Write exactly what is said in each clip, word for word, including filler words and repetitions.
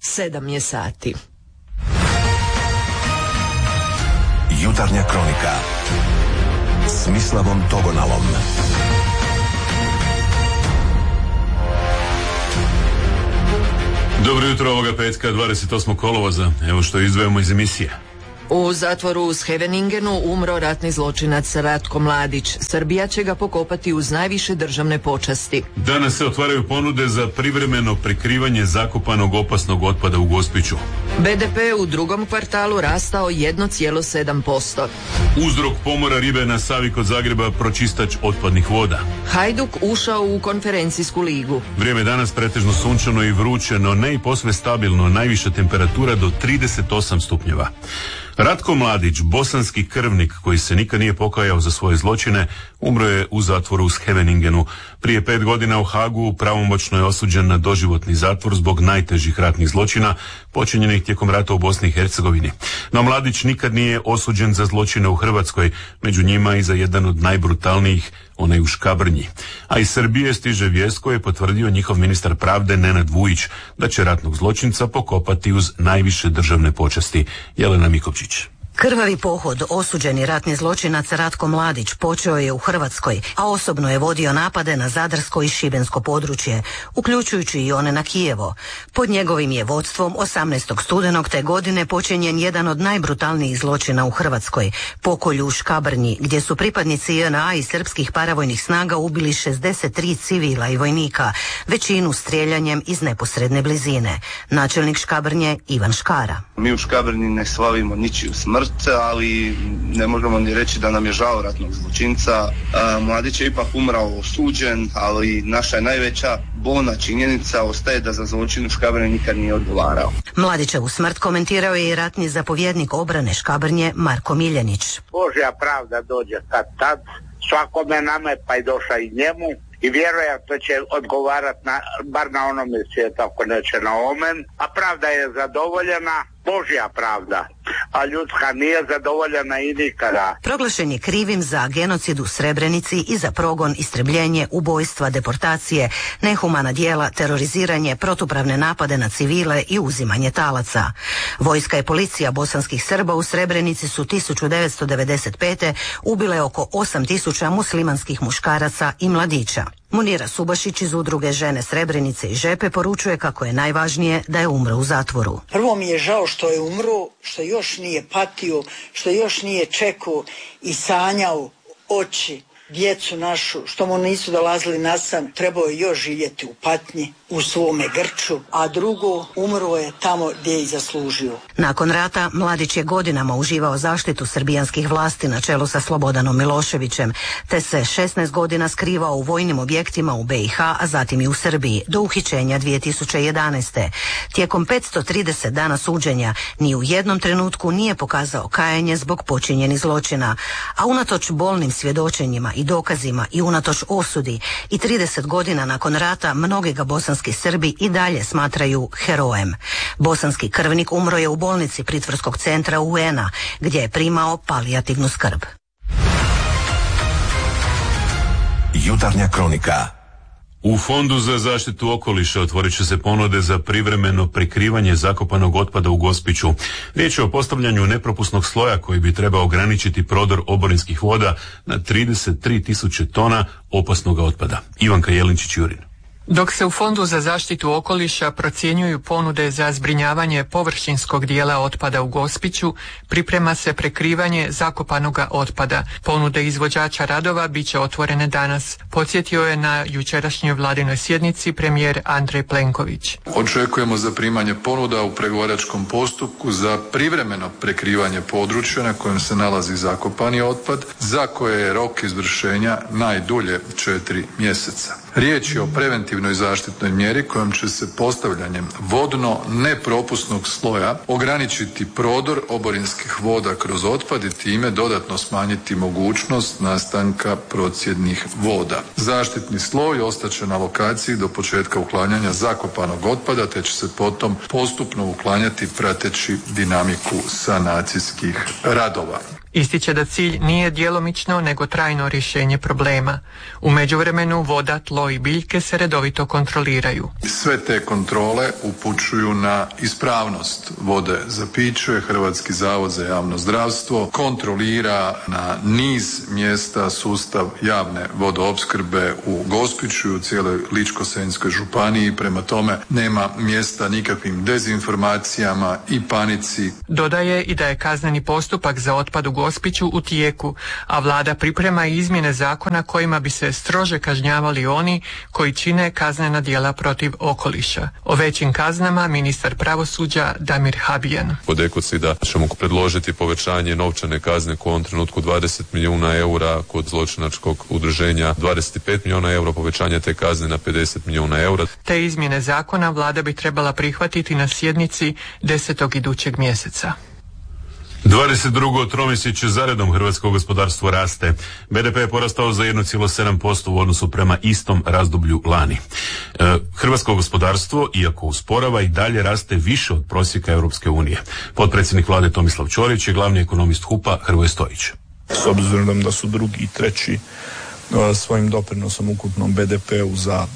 sedam je sati. Jutarnja kronika s Mislavom Togonalom. Dobro jutro ovoga petka, dvadeset osmog kolovoza. Evo što izdvajamo iz emisije. U zatvoru u Scheveningenu umro ratni zločinac Ratko Mladić. Srbija će ga pokopati uz najviše državne počasti. Danas se otvaraju ponude za privremeno prekrivanje zakopanog opasnog otpada u Gospiću. be de pe u drugom kvartalu rastao jedan zarez sedam posto. Uzrok pomora ribe na Savi kod Zagreba pročistač otpadnih voda. Hajduk ušao u konferencijsku ligu. Vrijeme danas pretežno sunčano i vruće, no ne i posve stabilno, najviša temperatura do trideset osam stupnjeva. Ratko Mladić, bosanski krvnik koji se nikad nije pokajao za svoje zločine, umro je u zatvoru u Scheveningenu. Prije pet godina u Hagu pravomoćno je osuđen na doživotni zatvor zbog najtežih ratnih zločina počinjenih tijekom rata u Bosni i Hercegovini. No Mladić nikad nije osuđen za zločine u Hrvatskoj, među njima i za jedan od najbrutalnijih, onaj u Škabrnji. A iz Srbije stiže vijest koju je potvrdio njihov ministar pravde Nenad Vujić da će ratnog zločinca pokopati uz najviše državne počasti. Jelena Mikovčić. Krvavi pohod osuđeni ratni zločinac Ratko Mladić počeo je u Hrvatskoj, a osobno je vodio napade na zadarsko i šibensko područje, uključujući i one na Kijevo. Pod njegovim je vodstvom osamnaestog studenog te godine počinjen jedan od najbrutalnijih zločina u Hrvatskoj, pokolj u Škabrnji, gdje su pripadnici je en a i srpskih paravojnih snaga ubili šezdeset tri civila i vojnika, većinu streljanjem iz neposredne blizine. Načelnik Škabrnje Ivan Škara. Mi u Škabrnji ne slavimo ničiju smrt, ali ne možemo ni reći da nam je žao ratnog zločinca. Mladić je ipak umrao osuđen, ali naša je najveća bolna činjenica ostaje da za zločin u Škabrnji nikad nije odgovarao. Mladićevu smrt komentirao je i ratni zapovjednik obrane Škabrnje Marko Miljenić. Božja pravda dođe kad tad, svakome nama je pa i došla i njemu. I vjerojatno će odgovarati na, bar na onome svijetu, ako neće na omen. A pravda je zadovoljena, Božja pravda, a ljudska nije zadovoljena i nikada. Proglašen je krivim za genocid u Srebrenici i za progon, istrebljenje, ubojstva, deportacije, nehumana djela, teroriziranje, protupravne napade na civile i uzimanje talaca. Vojska i policija bosanskih Srba u Srebrenici su tisuću devetsto devedeset pete ubile oko osam tisuća muslimanskih muškaraca i mladića. Munira Subašić iz udruge Žene Srebrenice i Žepe poručuje kako je najvažnije da je umro u zatvoru. Prvo mi je žao što je umro, što još nije patio, što još nije čekao i sanjao oči, djecu našu, što mu nisu dolazili na san, trebao je još živjeti u patnji, u svome grču, a drugo, umro je tamo gdje je i zaslužio. Nakon rata Mladić je godinama uživao zaštitu srbijanskih vlasti na čelu sa Slobodanom Miloševićem, te se šesnaest godina skrivao u vojnim objektima u be i ha, a zatim i u Srbiji, do uhićenja dvije tisuće jedanaeste. Tijekom petsto trideset dana suđenja ni u jednom trenutku nije pokazao kajanje zbog počinjenih zločina, a unatoč bolnim svjedočenjima i dokazima i unatoč osudi i trideset godina nakon rata mnogi ga bosanski Srbi i dalje smatraju herojem. Bosanski krvnik umro je u bolnici pritvorskog centra u en a, gdje je primao palijativnu skrb. Jutarnja kronika. U Fondu za zaštitu okoliša otvorit će se ponude za privremeno prekrivanje zakopanog otpada u Gospiću. Riječ je o postavljanju nepropusnog sloja koji bi trebao ograničiti prodor oborinskih voda na trideset tri tisuće tona opasnog otpada. Ivanka Jelinčić-Jurin. Dok se u Fondu za zaštitu okoliša procjenjuju ponude za zbrinjavanje površinskog dijela otpada u Gospiću, priprema se prekrivanje zakopanoga otpada. Ponude izvođača radova bit će otvorene danas. Podsjetio je na jučerašnjoj vladinoj sjednici premijer Andrej Plenković. Očekujemo zaprimanje ponuda u pregovaračkom postupku za privremeno prekrivanje područja na kojem se nalazi zakopani otpad, za koje je rok izvršenja najdulje četiri mjeseca. Riječ je o preventivnoj zaštitnoj mjeri kojom će se postavljanjem vodno nepropusnog sloja ograničiti prodor oborinskih voda kroz otpad i time dodatno smanjiti mogućnost nastanka procjednih voda. Zaštitni sloj ostaće na lokaciji do početka uklanjanja zakopanog otpada, te će se potom postupno uklanjati prateći dinamiku sanacijskih radova. Ističe da cilj nije djelomično nego trajno rješenje problema. U međuvremenu voda, tlo i biljke se redovito kontroliraju. Sve te kontrole upućuju na ispravnost vode za piće. Hrvatski zavod za javno zdravstvo kontrolira na niz mjesta sustav javne vodoopskrbe u Gospiću i u cijeloj Ličko-senjskoj županiji. Prema tome nema mjesta nikakvim dezinformacijama i panici. Dodaje i da je kazneni postupak za otpad u Gospiću u tijeku, a vlada priprema i izmjene zakona kojima bi se strože kažnjavali oni koji čine kaznena djela protiv okoliša. O većim kaznama ministar pravosuđa Damir Habijan. Kod ekocida ćemo predložiti povećanje novčane kazne u ovom trenutku dvadeset milijuna eura, kod zločinačkog udruženja dvadeset pet milijuna eura, povećanje te kazne na pedeset milijuna eura. Te izmjene zakona vlada bi trebala prihvatiti na sjednici desetog idućeg mjeseca. dvadeset drugo tromjesečje zaredom hrvatsko gospodarstvo raste. be de pe je porastao za jedan zarez sedam posto u odnosu prema istom razdoblju lani. E, hrvatsko gospodarstvo, iako usporava, i dalje raste više od prosjeka Europske unije. Potpredsjednik vlade Tomislav Ćorić je glavni ekonomist HUP-a Hrvoje Stojić. S obzirom da su drugi i treći svojim doprinosom ukupnom be de peu za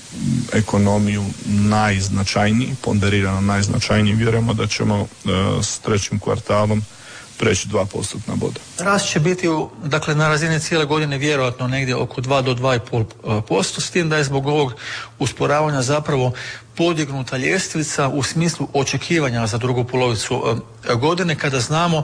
ekonomiju najznačajniji, ponderirano najznačajniji, vjerujemo da ćemo s trećim kvartalom preći dva postotna boda. Rast će biti u, dakle, na razini cijele godine vjerojatno negdje oko dva do dva i pol posto, s tim da je zbog ovog usporavanja zapravo podignuta ljestvica u smislu očekivanja za drugu polovicu godine, kada znamo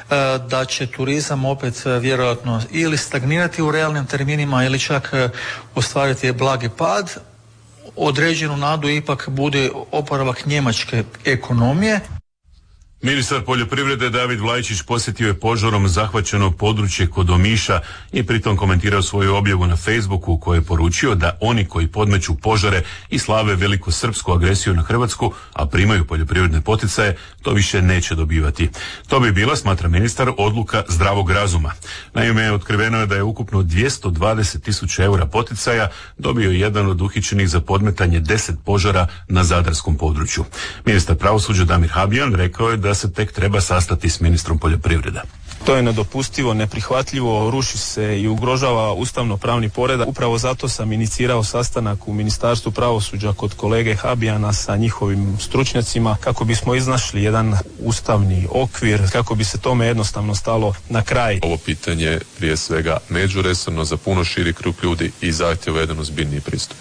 da će turizam opet vjerojatno ili stagnirati u realnim terminima ili čak ostvariti blagi pad. Određenu nadu ipak bude oporavak njemačke ekonomije. Ministar poljoprivrede David Vlaičić posjetio je požarom zahvaćeno područje kod Omiša i pritom komentirao svoju objavu na Facebooku u kojoj je poručio da oni koji podmeću požare i slave velikosrpsku agresiju na Hrvatsku, a primaju poljoprivredne poticaje, to više neće dobivati. To bi bila, smatra ministar, odluka zdravog razuma. Naime, otkriveno je da je ukupno dvjesto dvadeset tisuća eura poticaja dobio jedan od uhićenih za podmetanje deset požara na zadarskom području. Ministar pravosuđa Damir Habijan rekao je da se tek treba sastati s ministrom poljoprivrede. To je nedopustivo, neprihvatljivo, ruši se i ugrožava ustavno-pravni poredak. Upravo zato sam inicirao sastanak u Ministarstvu pravosuđa kod kolege Habijana sa njihovim stručnjacima kako bismo iznašli jedan ustavni okvir, kako bi se tome jednostavno stalo na kraj. Ovo pitanje prije svega međuresorno za puno širi krug ljudi i zahtjeva jedan ozbiljniji pristup.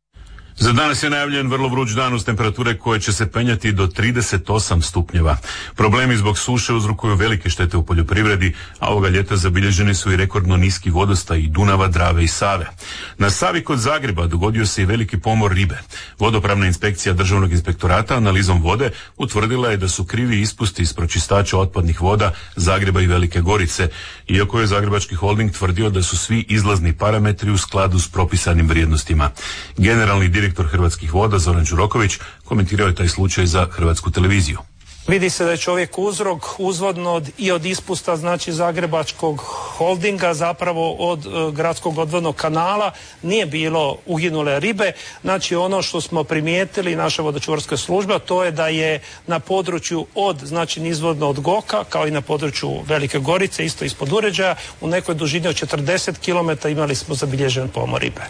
Za danas je najavljen vrlo vruć dan uz temperature koje će se penjati do trideset osam stupnjeva. Problemi zbog suše uzrokuju velike štete u poljoprivredi, a ovoga ljeta zabilježeni su i rekordno niski vodostaj Dunava, Drave i Save. Na Savi kod Zagreba dogodio se i veliki pomor ribe. Vodopravna inspekcija Državnog inspektorata analizom vode utvrdila je da su krivi ispusti iz pročistača otpadnih voda Zagreba i Velike Gorice, iako je Zagrebački holding tvrdio da su svi izlazni parametri u skladu s propisanim vrijednostima. Generalni direktor Direktor Hrvatskih voda Zoran Đuroković komentirao je taj slučaj za Hrvatsku televiziju. Vidi se da je čovjek uzrok uzvodno od, i od ispusta znači Zagrebačkog holdinga, zapravo od e, gradskog odvodnog kanala nije bilo uginule ribe. Znači ono što smo primijetili, naša vodočuvarska služba, to je da je na području od, znači nizvodno od Goka, kao i na području Velike Gorice, isto ispod uređaja, u nekoj dužini od četrdeset kilometara imali smo zabilježen pomor ribe.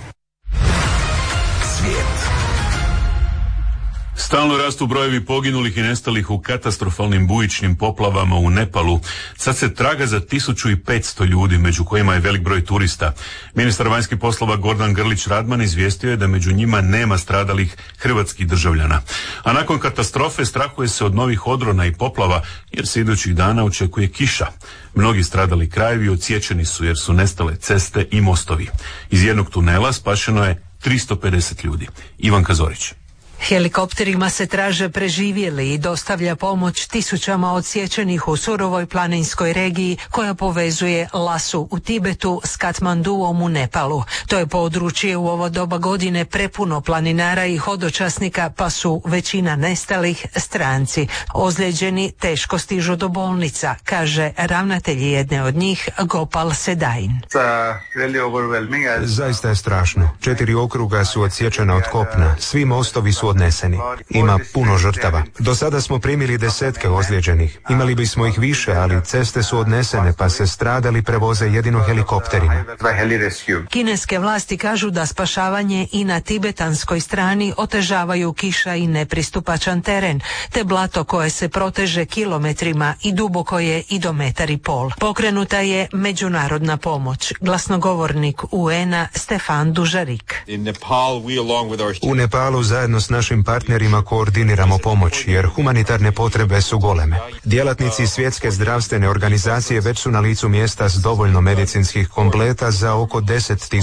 Stalno rastu brojevi poginulih i nestalih u katastrofalnim bujičnim poplavama u Nepalu. Sad se traga za tisuću petsto ljudi, među kojima je velik broj turista. Ministar vanjskih poslova Gordan Grlić Radman izvijestio je da među njima nema stradalih hrvatskih državljana. A nakon katastrofe strahuje se od novih odrona i poplava, jer se idućih dana očekuje kiša. Mnogi stradali krajevi odsječeni su jer su nestale ceste i mostovi. Iz jednog tunela spašeno je tristo pedeset ljudi. Ivan Kazorić. Helikopterima se traže preživjeli i dostavlja pomoć tisućama odsječenih u surovoj planinskoj regiji koja povezuje Lasu u Tibetu s Katmanduom u Nepalu. To je područje u ovo doba godine prepuno planinara i hodočasnika, pa su većina nestalih stranci. Ozlijeđeni teško stižu do bolnica, kaže ravnatelj jedne od njih Gopal Sedain. Zaista je strašno. Četiri okruga su odsječena od kopna. Svi mostovi su odneseni. Ima puno žrtava. Do sada smo primili desetke ozlijeđenih. Imali bismo ih više, ali ceste su odnesene pa se stradali prevoze jedino helikopterima. Kineske vlasti kažu da spašavanje i na tibetanskoj strani otežavaju kiša i nepristupačan teren, te blato koje se proteže kilometrima i duboko je i do metar i pol. Pokrenuta je međunarodna pomoć. Glasnogovornik U N-a Stefan Dužarik. U Nepalu zajedno s našim partnerima koordiniramo pomoć, jer humanitarne potrebe su goleme. Djelatnici Svjetske zdravstvene organizacije već su na licu mjesta s dovoljno medicinskih kompleta za oko deset